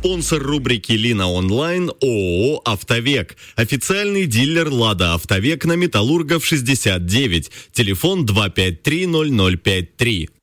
Спонсор рубрики «Лина онлайн» ООО «Автовек». Официальный дилер «Лада Автовек» на Металлургов 69. Телефон 253-0053.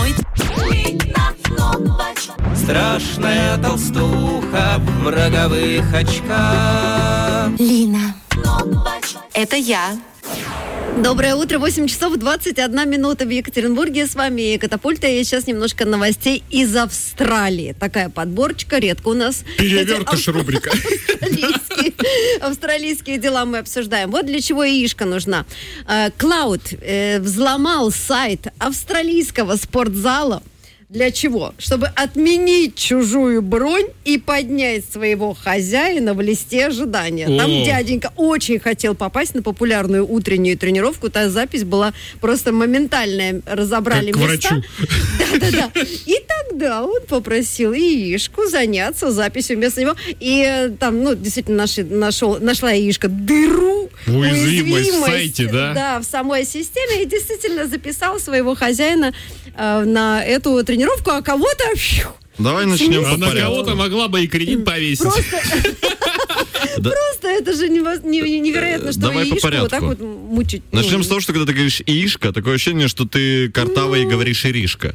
Страшная толстуха в роговых очках. Лина, это я. Доброе утро, 8 часов 21 минута в Екатеринбурге. С вами Катапульта. И сейчас немножко новостей из Австралии. Такая подборочка, редко у нас. Перевертыш рубрика. Австралийские дела мы обсуждаем. Вот для чего яишка нужна. Клауд взломал сайт австралийского спортзала. Для чего? Чтобы отменить чужую бронь и поднять своего хозяина в листе ожидания. Там дяденька очень хотел попасть на популярную утреннюю тренировку. Та запись была просто моментальная. Разобрали как места. К врачу. Да. И тогда он попросил яишку заняться записью вместо него. И там, действительно, нашла яишка дыру. Уязвимость в сайте, да? Да, в самой системе. И действительно записал своего хозяина на эту тренировку, а кого-то... Давай начнем по на порядку. кого-то могла бы и кредит повесить. Просто это же невероятно, что Давай по яишку порядку. вот так вот мучить. Начнем с того, что когда ты говоришь «яишка», такое ощущение, что ты картавый и говоришь «иришка».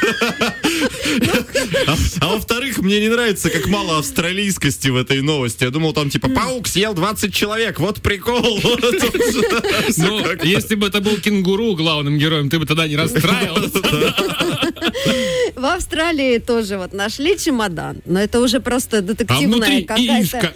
А во-вторых, мне не нравится, как мало австралийскости в этой новости. Я думал, там типа паук съел 20 человек, вот прикол. Ну, если бы это был кенгуру главным героем, ты бы тогда не расстраивался. В Австралии тоже вот нашли чемодан, но это уже просто детективная внутри какая-то яишко.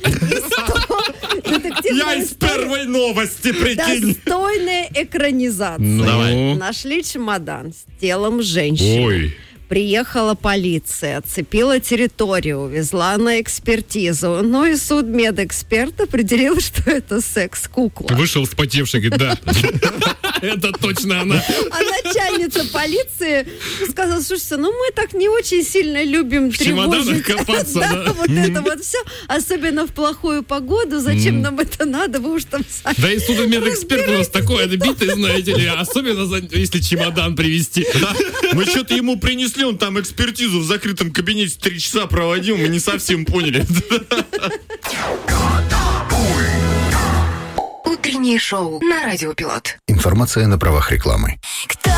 Я из первой новости, прикинь. Достойная экранизация. Ну, давай. Нашли чемодан с телом женщины. Ой. Приехала полиция, оцепила территорию, увезла на экспертизу. Ну и судмедэксперт определил, что это секс-кукла. Вышел вспотевший, говорит, да, это точно она. А начальница полиции сказала: слушайте, мы так не очень сильно любим В чемоданах тревожить. копаться, да? Вот это вот все. Особенно в плохую погоду. Зачем нам это надо? Вы уж там сами. Да и судмедэксперт у нас такой отбитый, знаете ли, особенно если чемодан привезти. Мы что-то ему принесли, он там экспертизу в закрытом кабинете 3 часа проводил, мы не совсем поняли. Утреннее шоу на Радио Пилот. Информация на правах рекламы.